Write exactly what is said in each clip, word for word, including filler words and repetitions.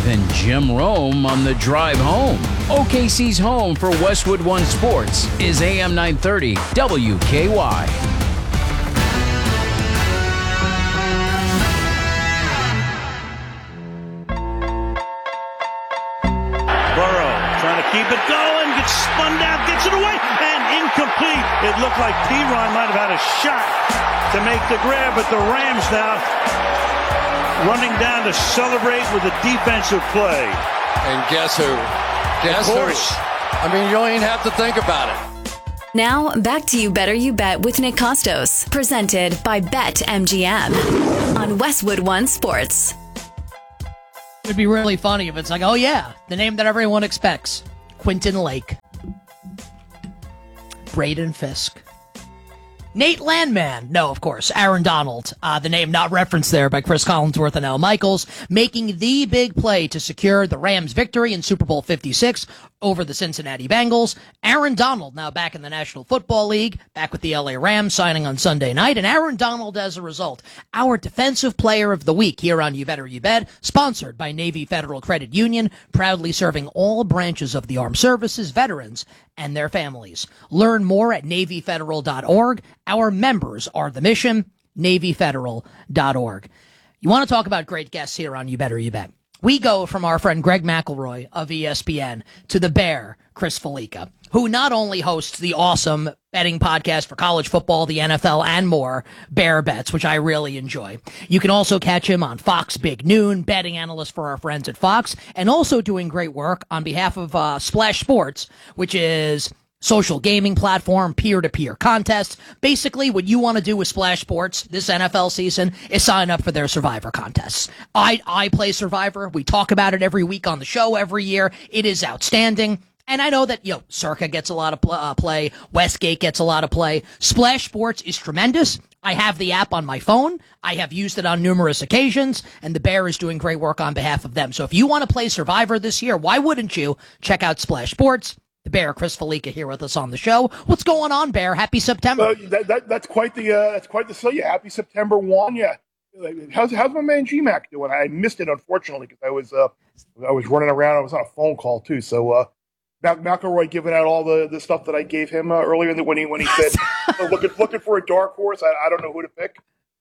than Jim Rome on the drive home. O K C's home for Westwood One Sports is A M nine thirty W K Y. Burrow trying to keep it going, gets spun down, gets it away, and incomplete. It looked like P-Ron might have had a shot to make the grab, but the Rams now running down to celebrate with a defensive play. And guess who? Guess of course. who? I mean, you don't even have to think about it. Now, back to You Better You Bet with Nick Costos, presented by BetMGM on Westwood One Sports. It'd be really funny if it's like, oh yeah, the name that everyone expects, Quentin Lake, Braden Fisk, Nate Landman. No, of course, Aaron Donald, uh, the name not referenced there by Chris Collinsworth and Al Michaels, making the big play to secure the Rams' victory in Super Bowl fifty-six over the Cincinnati Bengals. Aaron Donald now back in the National Football League, back with the L A Rams, signing on Sunday night. And Aaron Donald, as a result, our Defensive Player of the Week here on You Better You Bet, sponsored by Navy Federal Credit Union, proudly serving all branches of the armed services, veterans, and their families. Learn more at Navy Federal dot org. Our members are the mission, Navy Federal dot org. You want to talk about great guests here on You Better You Bet. We go from our friend Greg McElroy of E S P N to the Bear, Chris Felica, who not only hosts the awesome betting podcast for college football, the N F L, and more, Bear Bets, which I really enjoy. You can also catch him on Fox Big Noon, betting analyst for our friends at Fox, and also doing great work on behalf of uh, Splash Sports, which is social gaming platform, peer-to-peer contests. Basically, what you want to do with Splash Sports this N F L season is sign up for their Survivor contests. I I play Survivor. We talk about it every week on the show every year. It is outstanding. And I know that, you know, Circa gets a lot of pl- uh, play. Westgate gets a lot of play. Splash Sports is tremendous. I have the app on my phone. I have used it on numerous occasions, and the Bear is doing great work on behalf of them. So if you want to play Survivor this year, why wouldn't you check out Splash Sports? The Bear, Chris Felica, here with us on the show. What's going on, Bear? Happy September. Uh, that, that, that's quite the uh, that's quite the so yeah. Happy September one. Yeah. How's how's my man G Mac doing? I missed it unfortunately because I was uh, I was running around. I was on a phone call too. So uh, Mal- McElroy giving out all the, the stuff that I gave him uh, earlier when he when he said oh, looking looking for a dark horse. I, I don't know who to pick.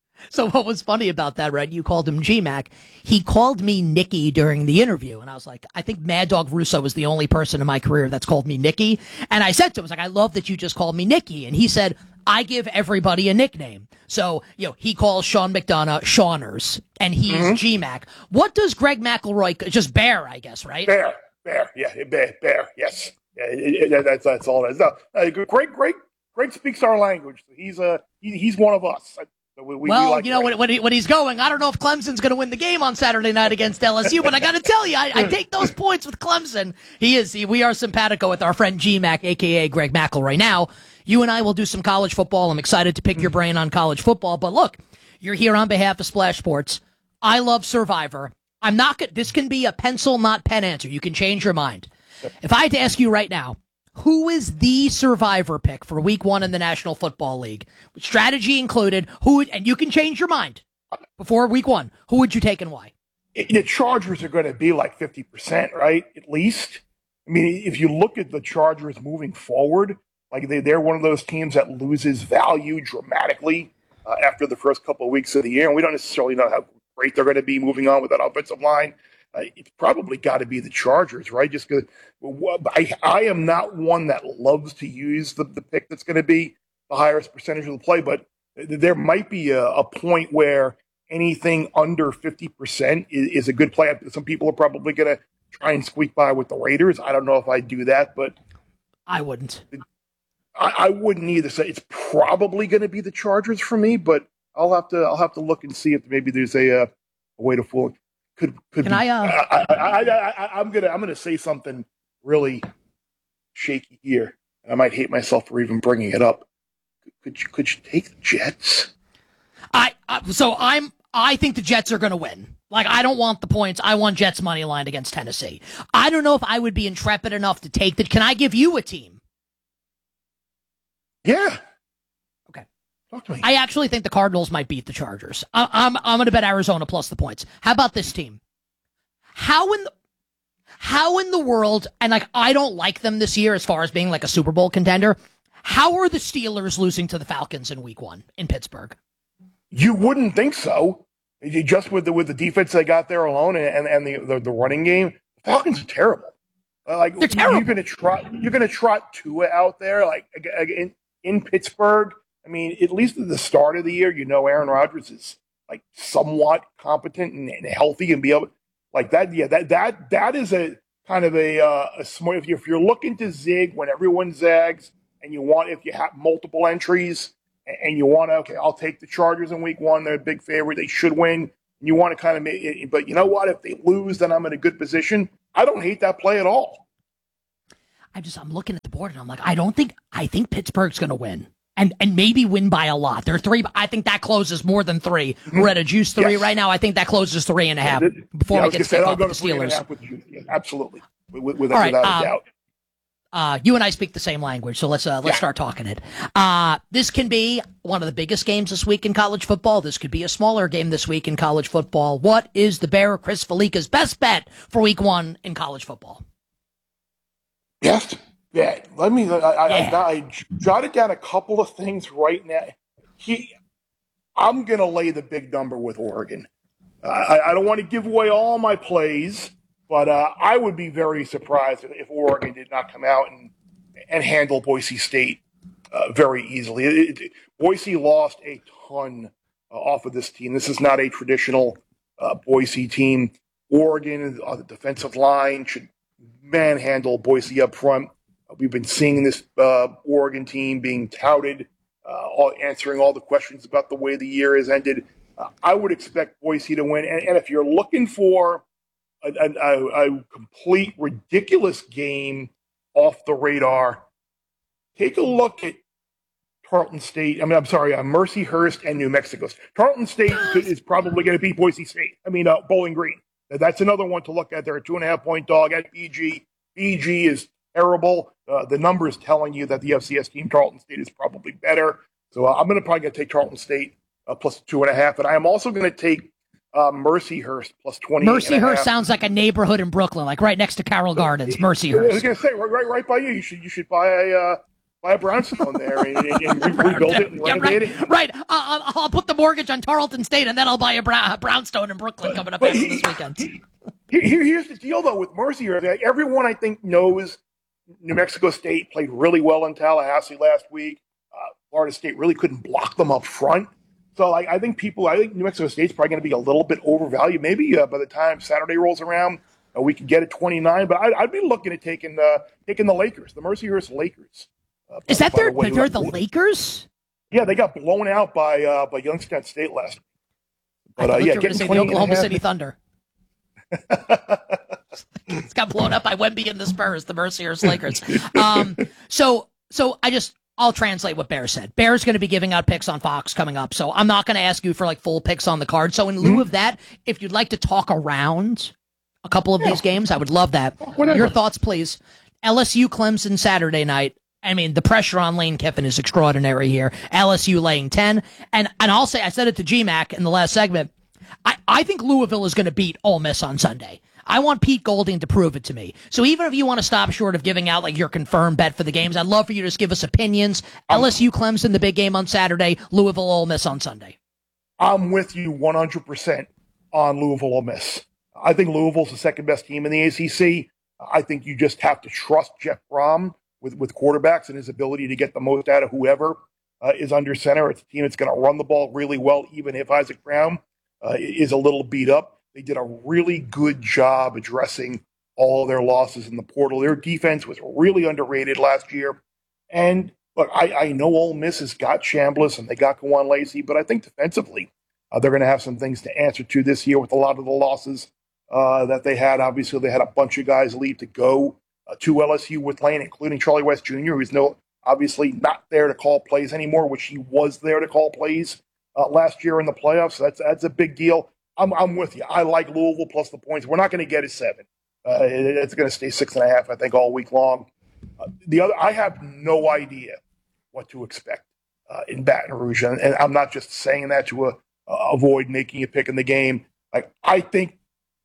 So what was funny about that, right? You called him G-Mac. He called me Nicky during the interview. And I was like, I think Mad Dog Russo was the only person in my career that's called me Nicky. And I said to him, I was like, I love that you just called me Nicky. And he said, I give everybody a nickname. So, you know, he calls Sean McDonough Shawners, and he's mm-hmm. G-Mac. What does Greg McElroy, just Bear, I guess, right? Bear, Bear, yeah, Bear, Bear, yes. Yeah, it, it, that's, that's all it is. No, uh, Greg, Greg, Greg speaks our language. He's, uh, he, he's one of us. We, we, well, we like you know, when, when, he, when he's going, I don't know if Clemson's going to win the game on Saturday night against L S U, but I got to tell you, I, I take those points with Clemson. He is, he, we are simpatico with our friend G-Mac, a k a. Greg McElroy. Now, you and I will do some college football. I'm excited to pick your brain on college football, but look, you're here on behalf of Splash Sports. I love Survivor. I'm not going this can be a pencil, not pen answer. You can change your mind. If I had to ask you right now, who is the Survivor pick for week one in the National Football League? Strategy included. Who and you can change your mind before week one. Who would you take and why? The Chargers are going to be like fifty percent, right? At least. I mean, if you look at the Chargers moving forward, like they, they're one of those teams that loses value dramatically uh, after the first couple of weeks of the year. And we don't necessarily know how great they're going to be moving on with that offensive line. Uh, it's probably got to be the Chargers, right? Just because I, I am not one that loves to use the, the pick that's going to be the highest percentage of the play, but there might be a, a point where anything under fifty percent is, is a good play. Some people are probably going to try and squeak by with the Raiders. I don't know if I'd do that, but I wouldn't. I, I wouldn't either. So it's probably going to be the Chargers for me, but I'll have to I'll have to look and see if maybe there's a, a way to fool. Could could Can be, I, uh, I, I, I, I I'm gonna I'm gonna say something really shaky here, and I might hate myself for even bringing it up. Could you could you take the Jets? I, I so I'm I think the Jets are going to win. Like, I don't want the points. I want Jets money line against Tennessee. I don't know if I would be intrepid enough to take that. Can I give you a team? Yeah. Okay. Talk to me. I actually think the Cardinals might beat the Chargers. I, I'm I'm going to bet Arizona plus the points. How about this team? How in the How in the world, and like I don't like them this year as far as being like a Super Bowl contender. How are the Steelers losing to the Falcons in week one in Pittsburgh? You wouldn't think so. Just with the with the defense they got there alone and, and the, the the running game, the Falcons are terrible. Uh, like They're terrible. You're gonna trot you're gonna trot Tua out there like in, in Pittsburgh. I mean, at least at the start of the year, you know Aaron Rodgers is like somewhat competent and, and healthy and be able like that. Yeah, that that that is a kind of a uh, a smart. If you're, if you're looking to zig when everyone zags, and you want if you have multiple entries. And you want to, okay, I'll take the Chargers in week one. They're a big favorite. They should win. And you want to kind of make it, but you know what? If they lose, then I'm in a good position. I don't hate that play at all. I just, I'm looking at the board and I'm like, I don't think, I think Pittsburgh's going to win and, and maybe win by a lot. They're three, I think that closes more than three. We're at a juice three yes. right now. I think that closes three and a half before yeah, we get to I'll go to the Steelers. With you. Yeah, absolutely. With, with, right, without um, a doubt. Uh, you and I speak the same language, so let's uh, let's yeah. start talking it. Uh, this can be one of the biggest games this week in college football. This could be a smaller game this week in college football. What is the Bear Chris Felica's best bet for week one in college football? Yes, yeah. Let me. I, yeah. I, I jotted down a couple of things right now. He, I'm going to lay the big number with Oregon. Uh, I, I don't want to give away all my plays. But uh, I would be very surprised if Oregon did not come out and and handle Boise State uh, very easily. It, it, Boise lost a ton uh, off of this team. This is not a traditional uh, Boise team. Oregon on the defensive line should manhandle Boise up front. Uh, we've been seeing this uh, Oregon team being touted, uh, all, answering all the questions about the way the year has ended. Uh, I would expect Boise to win. And, and if you're looking for A, a, a complete ridiculous game off the radar, take a look at Tarleton State. I mean, I'm sorry, uh, Mercyhurst and New Mexico. Tarleton State is probably going to beat Boise State. I mean, uh, Bowling Green. That's another one to look at. They're a two and a half point dog at B G. B G is terrible. Uh, the number is telling you that the F C S team, Tarleton State, is probably better. So uh, I'm going to probably gonna take Tarleton State uh, plus two and a half. And I am also going to take Uh, Mercyhurst plus twenty. Mercyhurst sounds like a neighborhood in Brooklyn, like right next to Carroll Gardens. Mercyhurst. I was going to say right, right, right by you. You should, you should buy a uh, buy a brownstone there and, and, and re- rebuild it and yeah, renovate right, it. Right. I'll, I'll put the mortgage on Tarleton State, and then I'll buy a, brown, a brownstone in Brooklyn coming up after he, this weekend. Here, here's the deal, though, with Mercyhurst. Everyone I think knows New Mexico State played really well in Tallahassee last week. Uh, Florida State really couldn't block them up front. So like, I think people, I think New Mexico State's probably going to be a little bit overvalued. Maybe uh, by the time Saturday rolls around, uh, we can get it twenty-nine. But I'd, I'd be looking at taking uh, taking the Lakers, the Mercyhurst Lakers. Uh, Is that their, the way, they're the Lakers? Yeah, they got blown out by uh, by Youngstown State last week. But uh, yeah, getting say the Oklahoma City Thunder. It's got blown up by Wemby and the Spurs, the Mercyhurst Lakers. Um, so so I just. I'll translate what Bear said. Bear's going to be giving out picks on Fox coming up, so I'm not going to ask you for like full picks on the card. So in lieu mm-hmm. of that, if you'd like to talk around a couple of yeah. these games, I would love that. Whatever. Your thoughts, please. L S U Clemson Saturday night. I mean, the pressure on Lane Kiffin is extraordinary here. L S U laying ten. And and I'll say, I said it to G Mac in the last segment, I, I think Louisville is going to beat Ole Miss on Sunday. I want Pete Golding to prove it to me. So even if you want to stop short of giving out like your confirmed bet for the games, I'd love for you to just give us opinions. L S U Clemson, the big game on Saturday, Louisville Ole Miss on Sunday. I'm with you one hundred percent on Louisville Ole Miss. I think Louisville's the second best team in the A C C. I think you just have to trust Jeff Brom with, with quarterbacks and his ability to get the most out of whoever uh, is under center. It's a team that's going to run the ball really well, even if Isaac Brown uh, is a little beat up. They did a really good job addressing all of their losses in the portal. Their defense was really underrated last year. And look, I, I know Ole Miss has got Chambliss and they got Kawan Lacey, but I think defensively uh, they're going to have some things to answer to this year with a lot of the losses uh, that they had. Obviously, they had a bunch of guys leave to go uh, to L S U with Lane, including Charlie West Junior, who's no obviously not there to call plays anymore, which he was there to call plays uh, last year in the playoffs. So that's that's a big deal. I'm, I'm with you. I like Louisville plus the points. We're not going to get a seven. Uh, it, it's going to stay six and a half, I think, all week long. Uh, the other, I have no idea what to expect uh, in Baton Rouge, and, and I'm not just saying that to uh, avoid making a pick in the game. Like I think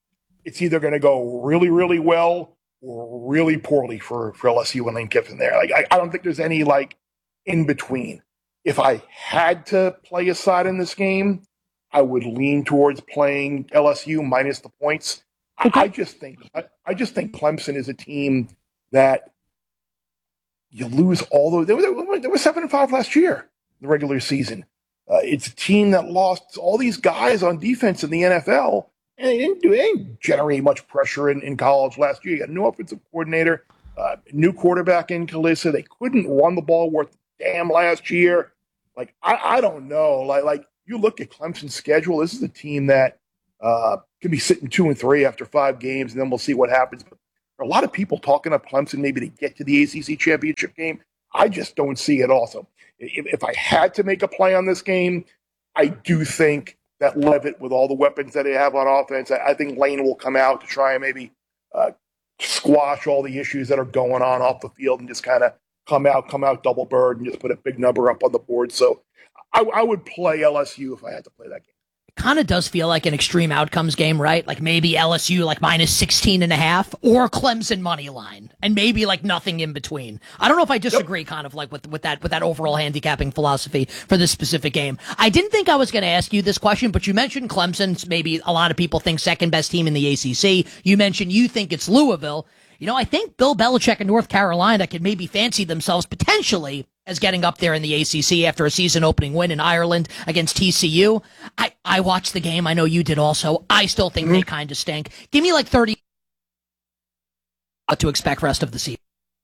it's either going to go really, really well or really poorly for, for L S U and Lane Kiffin there. Like, I, I don't think there's any, like, in between. If I had to play a side in this game, I would lean towards playing L S U minus the points. Okay. I, I just think I, I just think Clemson is a team that you lose all those. They were, they were seven and five last year, the regular season. Uh, it's a team that lost all these guys on defense in the N F L, and they didn't, do, they didn't generate much pressure in, in college last year. You got a new offensive coordinator, uh, new quarterback in Kalissa. They couldn't run the ball worth a damn last year. Like, I, I don't know. Like, like you look at Clemson's schedule, this is a team that uh, could be sitting two and three after five games, and then we'll see what happens. But there are a lot of people talking up Clemson maybe to get to the A C C championship game. I just don't see it also. If, if I had to make a play on this game, I do think that Leavitt, with all the weapons that they have on offense, I, I think Lane will come out to try and maybe uh, squash all the issues that are going on off the field and just kind of come out, come out double bird and just put a big number up on the board. So I, I would play L S U if I had to play that game. Kind of does feel like an extreme outcomes game, right? Like maybe L S U like minus sixteen and a half or Clemson money line and maybe like nothing in between. I don't know if I disagree yep. kind of like with, with that, with that overall handicapping philosophy for this specific game. I didn't think I was going to ask you this question, but you mentioned Clemson's maybe a lot of people think second best team in the A C C. You mentioned you think it's Louisville. You know, I think Bill Belichick and North Carolina could maybe fancy themselves potentially as getting up there in the A C C after a season-opening win in Ireland against T C U. I, I watched the game. I know you did also. I still think mm-hmm. they kind of stink. Give me like thirty what to expect rest of the season.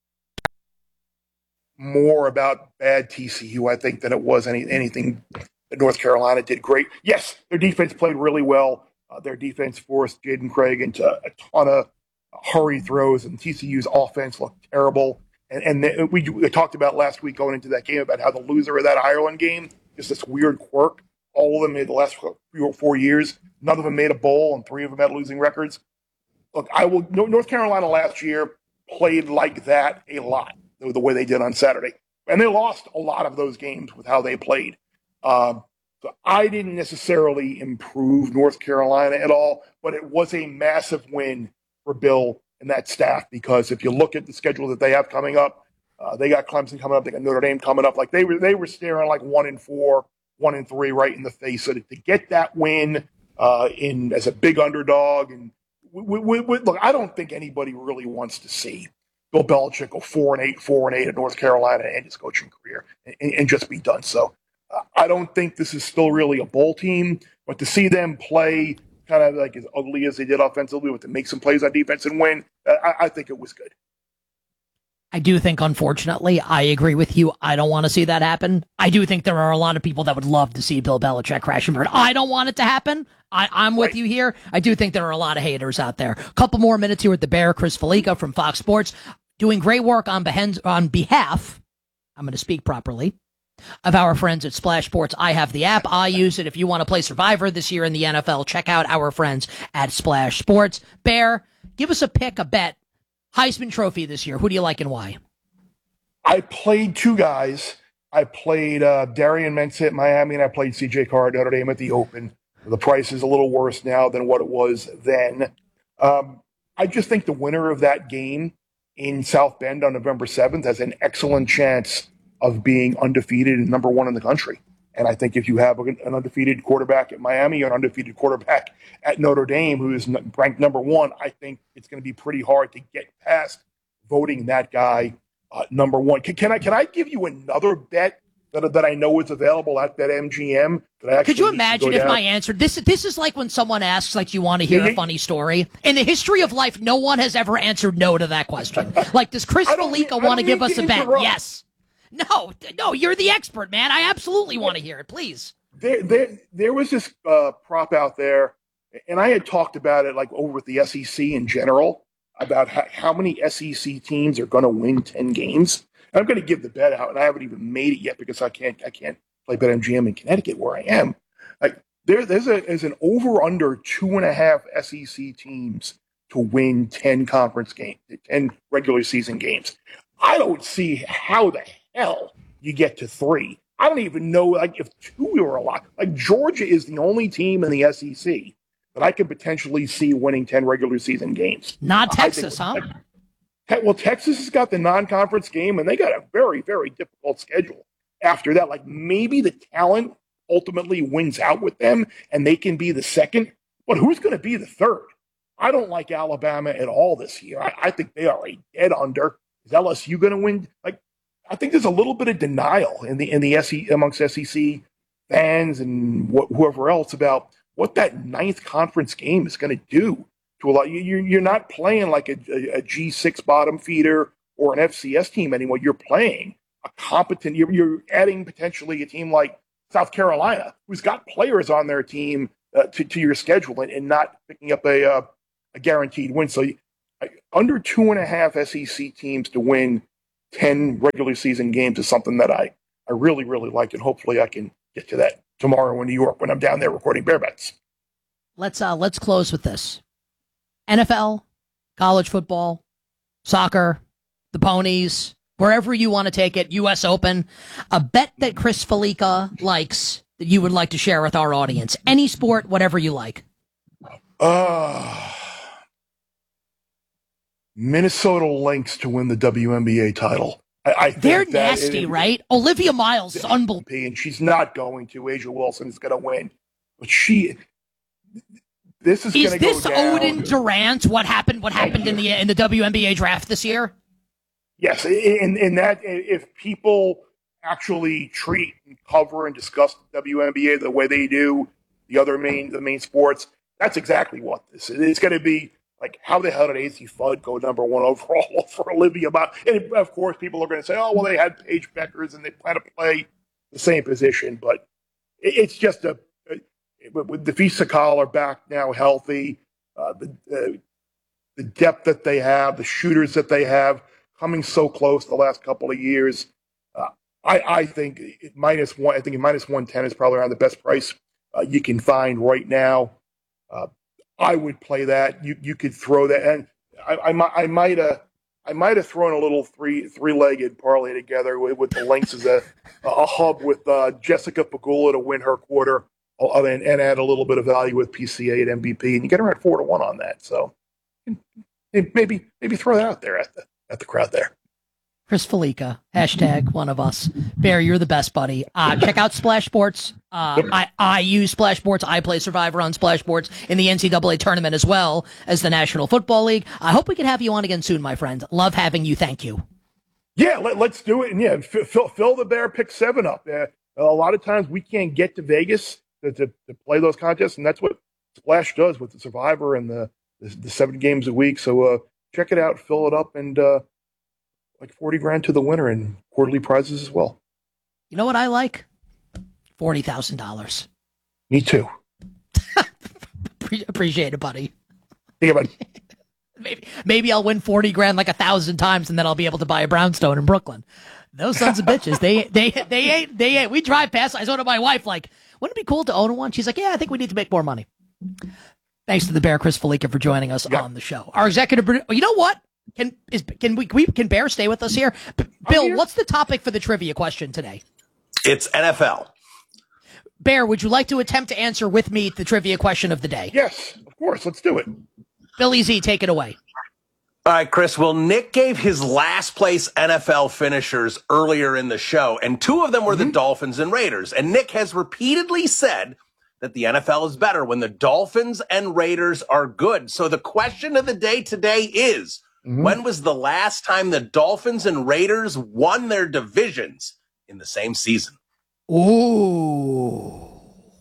More about bad T C U, I think, than it was any anything that North Carolina did great. Yes, their defense played really well. Uh, their defense forced Jaden Craig into a ton of hurry throws, and T C U's offense looked terrible. And, and we, we talked about last week going into that game about how the loser of that Ireland game is this weird quirk. All of them in the last three or four years, none of them made a bowl, and three of them had losing records. Look, I will. North Carolina last year played like that a lot, the way they did on Saturday, and they lost a lot of those games with how they played. Um, so I didn't necessarily improve North Carolina at all, but it was a massive win for Bill and that staff, because if you look at the schedule that they have coming up, uh, they got Clemson coming up, they got Notre Dame coming up. Like they were, they were staring like one and four, one and three right in the face. So to, to get that win uh, in as a big underdog, and we, we, we, look, I don't think anybody really wants to see Bill Belichick go four and eight, four and eight at North Carolina and his coaching career and, and just be done. So uh, I don't think this is still really a bowl team, but to see them play kind of like as ugly as they did offensively, with to make some plays on defense and win, I, I think it was good. I do think, unfortunately, I agree with you. I don't want to see that happen. I do think there are a lot of people that would love to see Bill Belichick crash and burn. I don't want it to happen. I, I'm with right. you here. I do think there are a lot of haters out there. A couple more minutes here with the Bear, Chris Felica from Fox Sports, doing great work on, behen- on behalf, I'm going to speak properly, of our friends at Splash Sports. I have the app. I use it. If you want to play Survivor this year in the N F L, check out our friends at Splash Sports. Bear, give us a pick, a bet. Heisman Trophy this year. Who do you like and why? I played two guys. I played uh, Darian Mensah at Miami, and I played C J Carr at Notre Dame at the Open. The price is a little worse now than what it was then. Um, I just think the winner of that game in South Bend on November seventh has an excellent chance of being undefeated and number one in the country. And I think if you have an undefeated quarterback at Miami or an undefeated quarterback at Notre Dame who is ranked number one, I think it's going to be pretty hard to get past voting that guy uh, number one. Can, can I can I give you another bet that, that I know is available at that M G M? That I Could you imagine if my answer, this, this is like when someone asks, like, you want to hear yeah, a funny story? In the history of life, no one has ever answered no to that question. Like, does Chris Felica want to give us a bet? Yes. No, no, you're the expert, man. I absolutely want to hear it, please. There, there, there was this uh, prop out there, and I had talked about it like over with the S E C in general about how, how many S E C teams are going to win ten games. And I'm going to give the bet out, and I haven't even made it yet because I can't, I can't play BetMGM in Connecticut where I am. Like there, there's a, there's an over under two and a half S E C teams to win ten conference games, ten regular season games. I don't see how the hell you get to three. I don't even know like if two were a lot. Like Georgia is the only team in the S E C that that I can potentially see winning ten regular season games. Not Texas, huh? Well, Texas has got the non-conference game, and they got a very, very difficult schedule after that. Like, maybe the talent ultimately wins out with them, and they can be the second. But who's going to be the third? I don't like Alabama at all this year. I, I think they are a dead under. Is L S U going to win? Like, I think there's a little bit of denial in the in the S E amongst S E C fans and wh- whoever else about what that ninth conference game is going to do to a lot. You, you're not playing like a, a, a G six bottom feeder or an F C S team anymore. You're playing a competent. You're, you're adding potentially a team like South Carolina, who's got players on their team uh, to, to your schedule, and, and not picking up a uh, a guaranteed win. So uh, under two and a half S E C teams to win ten regular season games is something that I, I really, really like, and hopefully I can get to that tomorrow in New York when I'm down there recording Bear Bets. Let's uh, let's close with this. N F L, college football, soccer, the ponies, wherever you want to take it, U S Open, a bet that Chris Felica likes that you would like to share with our audience. Any sport, whatever you like. Uh, Minnesota Lynx to win the W N B A title. I, I think They're that nasty, it, right? Olivia Miles is unbelievable. And she's not going to. Asia Wilson is going to win. But she... This is, is this go down. Odin Durant? What happened? What happened in the in the W N B A draft this year? Yes, in in that if people actually treat and cover and discuss the W N B A the way they do the other main the main sports, that's exactly what this is. It's going to be like, how the hell did A C Fudd go number one overall for Olivia Miles? And of course, people are going to say, oh well, they had Paige Beckers and they plan to play the same position, but it's just a. With Defisa Collar back now healthy, uh, the, uh, the depth that they have, the shooters that they have coming so close the last couple of years, uh, I, I think it minus one. I think minus one ten is probably around the best price uh, you can find right now. Uh, I would play that. You you could throw that, and I, I, I might have I might have thrown a little three three legged parlay together with, with the Lynx as a a hub with uh, Jessica Pegula to win her quarter. And, and add a little bit of value with P C A at M V P, and you get around four to one on that. So maybe maybe throw that out there at the at the crowd there. Chris Felica, hashtag one of us. Bear, you're the best, buddy. Uh, check out Splash Sports. Uh, I I use Splash Sports. I play Survivor on Splash Sports in the N C double A tournament as well as the National Football League. I hope we can have you on again soon, my friend. Love having you. Thank you. Yeah, let, let's do it. And yeah, fill, fill the Bear pick seven up. Uh, a lot of times we can't get to Vegas To, to, to play those contests, and that's what Splash does with the Survivor and the the, the seven games a week. So uh, check it out, fill it up, and uh, like forty grand to the winner and quarterly prizes as well. You know what I like? Forty thousand dollars. Me too. Appreciate it, buddy. Think about it. Maybe maybe I'll win forty grand like a thousand times, and then I'll be able to buy a brownstone in Brooklyn. Those sons of bitches, they they they ain't they ain't. We drive past. I told to my wife, like, wouldn't it be cool to own one? She's like, yeah, I think we need to make more money. Thanks to the Bear, Chris Felica, for joining us yeah. on the show. Our executive producer. You know what? Can is can we, we can Bear stay with us here? B- Bill, here. What's the topic for the trivia question today? It's N F L. Bear, would you like to attempt to answer with me the trivia question of the day? Yes, of course. Let's do it. Billy Z, take it away. All right, Chris. Well, Nick gave his last place N F L finishers earlier in the show, and two of them were mm-hmm. the Dolphins and Raiders. And Nick has repeatedly said that the N F L is better when the Dolphins and Raiders are good. So the question of the day today is, mm-hmm. when was the last time the Dolphins and Raiders won their divisions in the same season? Ooh.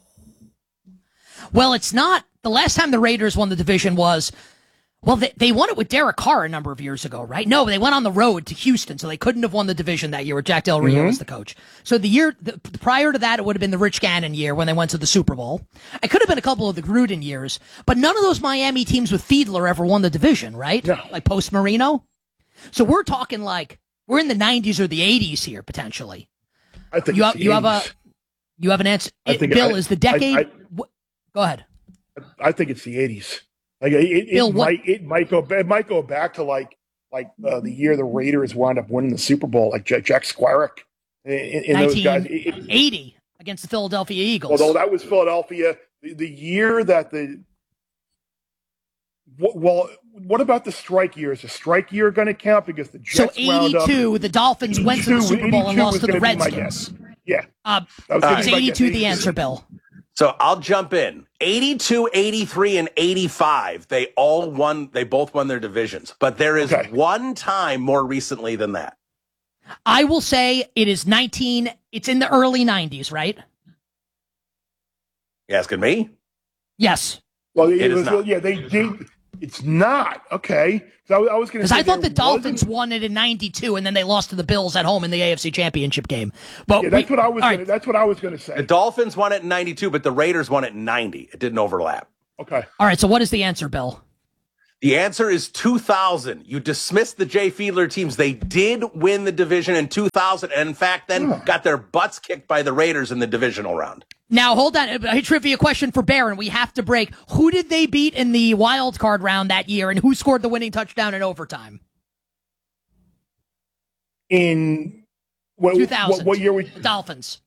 Well, it's not. The last time the Raiders won the division was, well, they, they won it with Derek Carr a number of years ago, right? No, they went on the road to Houston, so they couldn't have won the division that year with Jack Del Rio mm-hmm. as the coach. So the year the, prior to that, it would have been the Rich Gannon year when they went to the Super Bowl. It could have been a couple of the Gruden years, but none of those Miami teams with Fiedler ever won the division, right? No. Like post Marino. So we're talking like we're in the nineties or the eighties here potentially. I think you have, have you have a you have an answer. It, Bill, I, is the decade? I, I, go ahead. I think it's the eighties. Like it, it, Bill, it might, it might go, it might go back to like, like uh, the year the Raiders wound up winning the Super Bowl, like Jack, Jack Squarick and, and those guys. nineteen eighty against the Philadelphia Eagles. Although that was Philadelphia, the, the year that the Well, what about the strike year? Is the strike year going to count because the Jets so wound up? eighty-two, the Dolphins went to the Super Bowl and lost to the Redskins. Yeah. Uh, it's eighty-two the answer, Bill. So I'll jump in. eighty-two, eighty-three, and eighty-five, they all won, they both won their divisions. But there is okay. one time more recently than that. I will say it is nineteen, it's in the early nineties, right? You asking me? Yes. Well, it, it was, is not. Yeah, they did. It's not. Okay. So I, I was going to say. Because I thought the Dolphins won it in ninety-two, and then they lost to the Bills at home in the A F C Championship game. But yeah, that's we, what I was. Gonna, right. That's what I was going to say. The Dolphins won it in ninety-two, but the Raiders won it in ninety. It didn't overlap. Okay. All right. So what is the answer, Bill? The answer is two thousand. You dismissed the Jay Fiedler teams. They did win the division in two thousand, and in fact, then oh. got their butts kicked by the Raiders in the divisional round. Now, hold on. A trivia question for Barron. We have to break. Who did they beat in the wild card round that year, and who scored the winning touchdown in overtime? In what, two thousand. What, what year? We... The Dolphins.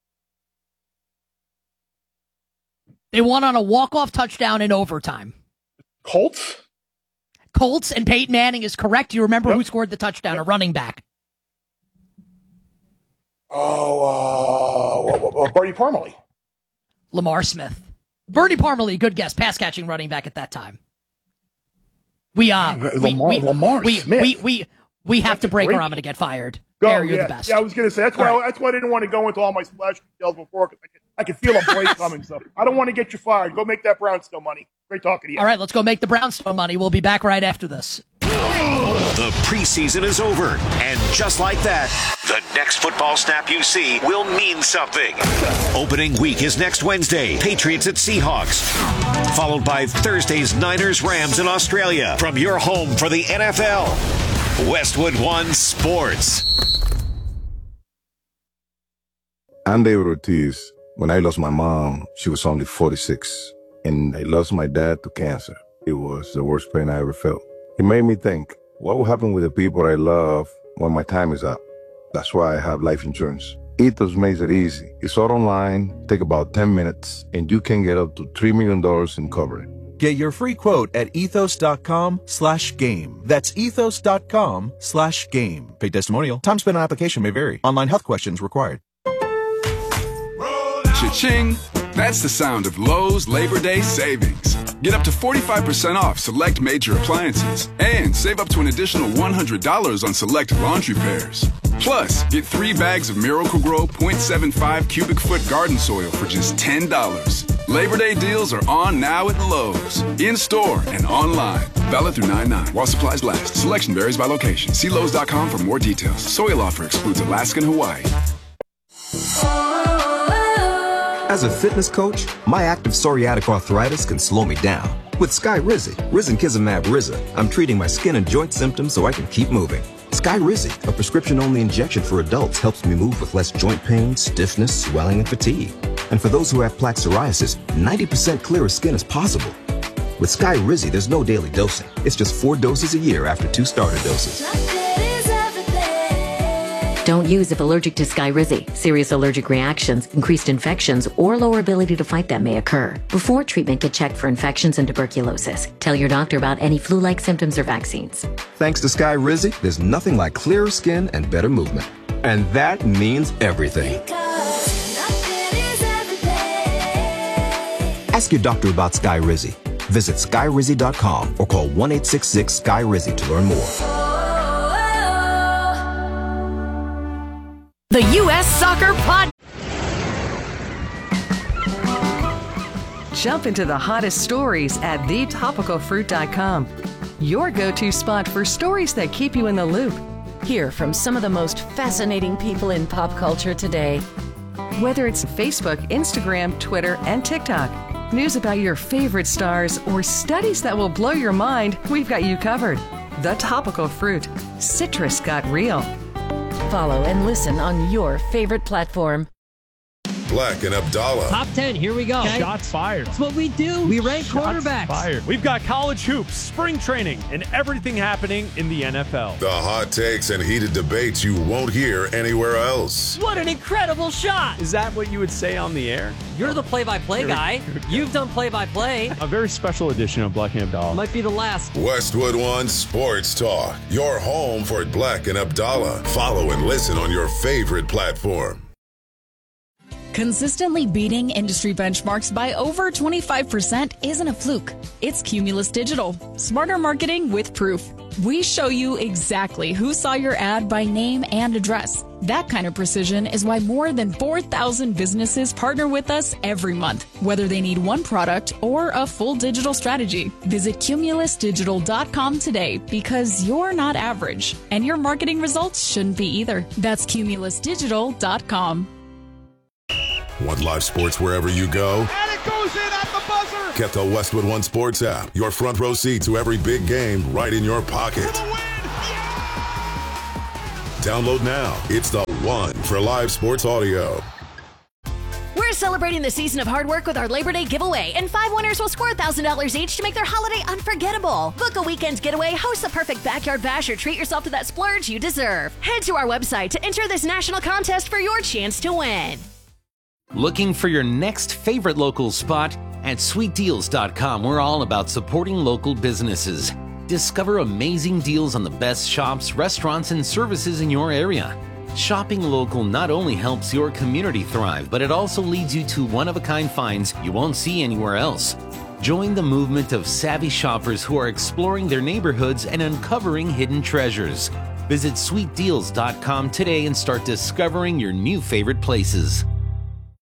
They won on a walk-off touchdown in overtime. Colts? Colts, and Peyton Manning is correct. You remember yep. who scored the touchdown? Yep. A running back. Oh, uh, uh, Bernie Parmalee. Lamar Smith. Bernie Parmalee, good guess. Pass-catching running back at that time. We, uh, we, Lamar, we, Lamar we, Smith. We, we, we have that's to break great. or I'm going to get fired. Go, Barry, you're yeah. the best. Yeah, I was going to say, that's why, right. I, that's why I didn't want to go into all my splash details before, because I could, I could feel a break coming. So I don't want to get you fired. Go make that Brownstone money. Great talking to you. All right, let's go make the Brownstone money. We'll be back right after this. The preseason is over, and just like that, the next football snap you see will mean something. Opening week is next Wednesday, Patriots at Seahawks, followed by Thursday's Niners-Rams in Australia. From your home for the N F L, Westwood One Sports. I'm David Ortiz. When I lost my mom, she was only forty-six, and I lost my dad to cancer. It was the worst pain I ever felt. It made me think, what will happen with the people I love when my time is up? That's why I have life insurance. Ethos makes it easy. It's all online, take about ten minutes, and you can get up to three million dollars in coverage. Get your free quote at ethos.com slash game. That's ethos.com slash game. Paid testimonial. Time spent on application may vary. Online health questions required. Cha-ching! That's the sound of Lowe's Labor Day savings. Get up to forty-five percent off select major appliances and save up to an additional one hundred dollars on select laundry pairs. Plus, get three bags of Miracle-Gro point seven five cubic foot garden soil for just ten dollars. Labor Day deals are on now at Lowe's. In-store and online. Valid through nine nine while supplies last. Selection varies by location. See Lowe's dot com for more details. Soil offer excludes Alaska and Hawaii. As a fitness coach, my active psoriatic arthritis can slow me down. With Skyrizi, Risankizumab Riza, I'm treating my skin and joint symptoms so I can keep moving. Skyrizi, a prescription-only injection for adults, helps me move with less joint pain, stiffness, swelling, and fatigue. And for those who have plaque psoriasis, ninety percent clearer skin is possible. With Skyrizi, there's no daily dosing. It's just four doses a year after two starter doses. Don't use if allergic to Skyrizi. Serious allergic reactions, increased infections, or lower ability to fight them may occur. Before treatment, get checked for infections and tuberculosis. Tell your doctor about any flu-like symptoms or vaccines. Thanks to Skyrizi, there's nothing like clearer skin and better movement. And that means everything. Ask your doctor about Skyrizi. Visit Skyrizi dot com or call one eight six six Sky Rizi to learn more. The U S Soccer Pod. Jump into the hottest stories at the topical fruit dot com. Your go-to spot for stories that keep you in the loop. Hear from some of the most fascinating people in pop culture today. Whether it's Facebook, Instagram, Twitter, and TikTok, news about your favorite stars, or studies that will blow your mind, we've got you covered. The Topical Fruit. Citrus got real. Follow and listen on your favorite platform. Black and Abdallah. Top ten, here we go. Okay. Shots fired. That's what we do. We rank Shots quarterbacks. Fired. We've got college hoops, spring training, and everything happening in the N F L. The hot takes and heated debates you won't hear anywhere else. What an incredible shot. Is that what you would say on the air? You're the play-by-play guy. You've done play-by-play. A very special edition of Black and Abdallah. Might be the last. Westwood One Sports Talk, your home for Black and Abdallah. Follow and listen on your favorite platform. Consistently beating industry benchmarks by over twenty-five percent isn't a fluke. It's Cumulus Digital. Smarter marketing with proof. We show you exactly who saw your ad by name and address. That kind of precision is why more than four thousand businesses partner with us every month, whether they need one product or a full digital strategy. Visit cumulus digital dot com today because you're not average, and your marketing results shouldn't be either. That's cumulus digital dot com. Want live sports wherever you go? And it goes in at the buzzer! Get the Westwood One Sports app. Your front row seat to every big game right in your pocket. Download now. It's the one for live sports audio. We're celebrating the season of hard work with our Labor Day giveaway, and five winners will score one thousand dollars each to make their holiday unforgettable. Book a weekend getaway, host the perfect backyard bash, or treat yourself to that splurge you deserve. Head to our website to enter this national contest for your chance to win. Looking for your next favorite local spot? At sweet deals dot com, we're all about supporting local businesses. Discover amazing deals on the best shops, restaurants, and services in your area. Shopping local not only helps your community thrive, but it also leads you to one-of-a-kind finds you won't see anywhere else. Join the movement of savvy shoppers who are exploring their neighborhoods and uncovering hidden treasures. Visit sweet deals dot com today and start discovering your new favorite places.